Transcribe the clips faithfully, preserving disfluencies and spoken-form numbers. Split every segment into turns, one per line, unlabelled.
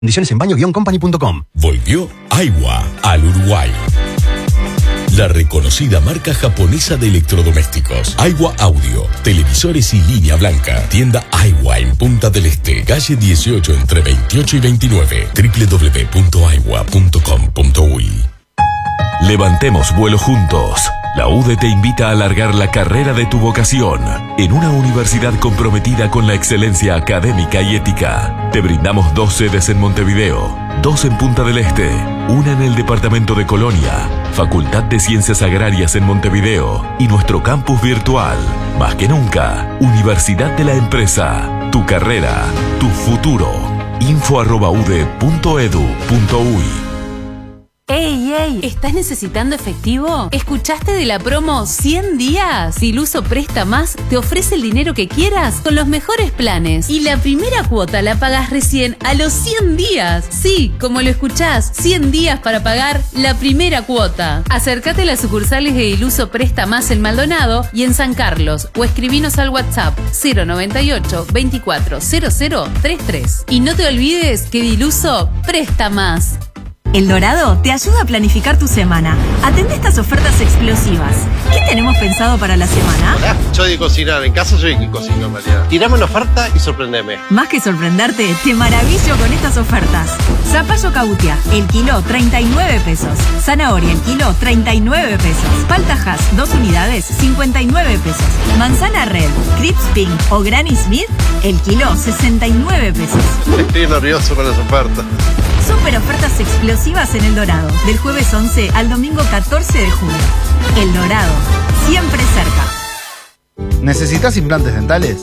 Condiciones en baño guion company punto com.
Volvió Aiwa al Uruguay. La reconocida marca japonesa de electrodomésticos. Aiwa Audio, televisores y línea blanca. Tienda Aiwa en Punta del Este, calle dieciocho entre veintiocho y veintinueve. doble u doble u doble u punto aiwa punto com punto uy.
Levantemos vuelo juntos. La U D E te invita a alargar la carrera de tu vocación en una universidad comprometida con la excelencia académica y ética. Te brindamos dos sedes en Montevideo, dos en Punta del Este, una en el departamento de Colonia, Facultad de Ciencias Agrarias en Montevideo y nuestro campus virtual. Más que nunca, Universidad de la Empresa. Tu carrera, tu futuro. info arroba ude punto edu punto uy.
¡Ey, ey! ¿Estás necesitando efectivo? ¿Escuchaste de la promo cien días? Diluso Presta Más te ofrece el dinero que quieras con los mejores planes. Y la primera cuota la pagas recién a los cien días. Sí, como lo escuchás, cien días para pagar la primera cuota. Acércate a las sucursales de Diluso Presta Más en Maldonado y en San Carlos o escribinos al WhatsApp cero noventa y ocho veinticuatro cero cero treinta y tres. Y no te olvides que Diluso Presta Más.
El Dorado te ayuda a planificar tu semana. Atende estas ofertas explosivas. ¿Qué tenemos pensado para la semana?
Hola, yo de cocinar. En casa soy el que cocino, en realidad. Tirame una oferta y sorprendeme.
Más que sorprenderte, te maravillo con estas ofertas. Zapallo Cautia, el kilo, treinta y nueve pesos. Zanahoria, el kilo, treinta y nueve pesos. Palta Hass, dos unidades, cincuenta y nueve pesos. Manzana Red, Crips Pink o Granny Smith, el kilo, sesenta y nueve pesos.
Estoy nervioso con las ofertas.
Super ofertas explosivas en El Dorado, del jueves once al domingo catorce de junio. El Dorado, siempre cerca.
¿Necesitas implantes dentales?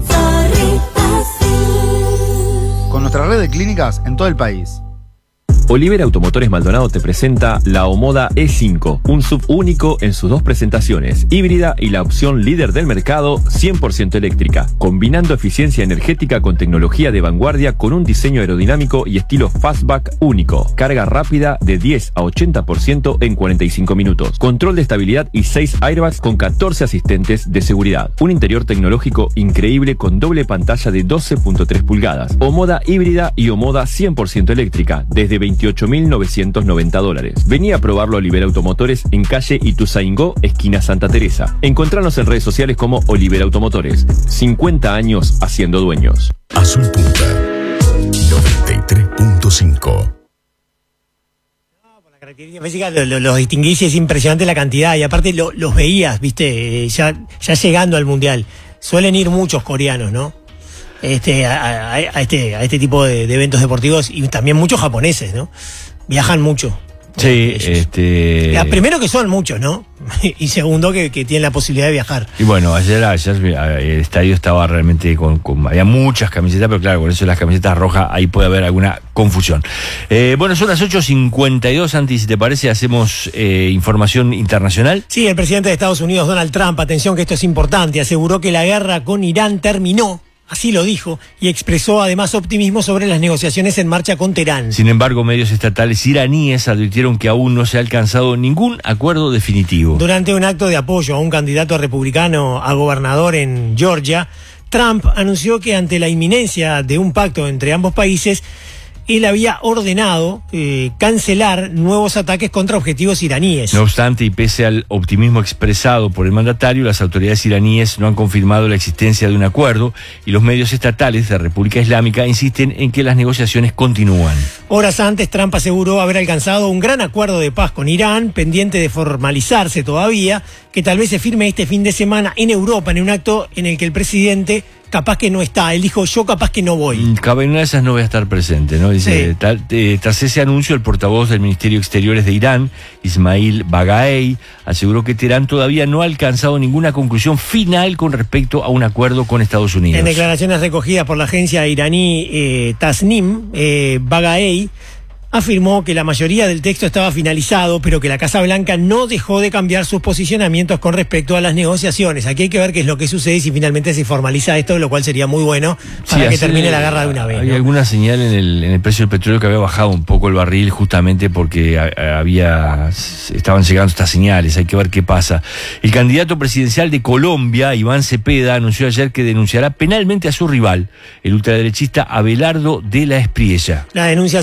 Con nuestra red de clínicas en todo el país.
Olivera Automotores Maldonado te presenta la Omoda E cinco, un S U V único en sus dos presentaciones, híbrida y la opción líder del mercado, cien por ciento eléctrica, combinando eficiencia energética con tecnología de vanguardia con un diseño aerodinámico y estilo fastback único, carga rápida de diez a ochenta por ciento en cuarenta y cinco minutos, control de estabilidad y seis airbags con catorce asistentes de seguridad, un interior tecnológico increíble con doble pantalla de doce punto tres pulgadas, Omoda híbrida y Omoda cien por ciento eléctrica, desde veintiocho mil novecientos noventa dólares. Vení a probarlo a Olivera Automotores en calle Ituzaingó, esquina Santa Teresa. Encontranos en redes sociales como Olivera Automotores. cincuenta años haciendo dueños.
Azul Punta noventa y tres punto cinco.
La característica física los lo, lo distinguís y es impresionante la cantidad. Y aparte lo, los veías, viste, ya, ya llegando al Mundial. Suelen ir muchos coreanos, ¿no? Este, a, a, a este a este tipo de, de eventos deportivos y también muchos japoneses, ¿no? Viajan mucho.
Sí,
ellos.
este...
Ya, primero que son muchos, ¿no? Y segundo que, que tienen la posibilidad de viajar.
Y bueno, ayer, ayer el estadio estaba realmente con, con... Había muchas camisetas, pero claro, con eso las camisetas rojas, ahí puede haber alguna confusión. Eh, bueno, son las ocho cincuenta y dos, Santi, si te parece, hacemos eh, información internacional.
Sí, el presidente de Estados Unidos, Donald Trump, atención que esto es importante, aseguró que la guerra con Irán terminó. Así lo dijo, y expresó además optimismo sobre las negociaciones en marcha con Teherán.
Sin embargo, medios estatales iraníes advirtieron que aún no se ha alcanzado ningún acuerdo definitivo.
Durante un acto de apoyo a un candidato republicano a gobernador en Georgia, Trump anunció que ante la inminencia de un pacto entre ambos países, él había ordenado eh, cancelar nuevos ataques contra objetivos iraníes.
No obstante, y pese al optimismo expresado por el mandatario, las autoridades iraníes no han confirmado la existencia de un acuerdo y los medios estatales de República Islámica insisten en que las negociaciones continúan.
Horas antes, Trump aseguró haber alcanzado un gran acuerdo de paz con Irán, pendiente de formalizarse todavía, que tal vez se firme este fin de semana en Europa, en un acto en el que el presidente capaz que no está. Él dijo, yo capaz que no voy.
Cabe en una de esas no voy a estar presente, ¿no? Dice,
Sí.
tal, eh, tras ese anuncio, el portavoz del Ministerio de Exteriores de Irán, Ismail Bagaei, aseguró que Teherán todavía no ha alcanzado ninguna conclusión final con respecto a un acuerdo con Estados Unidos.
En declaraciones recogidas por la agencia iraní eh, Tasnim, eh, Bagaei afirmó que la mayoría del texto estaba finalizado, pero que la Casa Blanca no dejó de cambiar sus posicionamientos con respecto a las negociaciones. Aquí hay que ver qué es lo que sucede si finalmente se formaliza esto, lo cual sería muy bueno para sí, que termine la guerra de una vez.
Hay
¿no?
alguna señal en el, en el precio del petróleo que había bajado un poco el barril justamente porque a, había estaban llegando estas señales. Hay que ver qué pasa. El candidato presidencial de Colombia, Iván Cepeda, anunció ayer que denunciará penalmente a su rival, el ultraderechista Abelardo de la Espriella.
La denuncia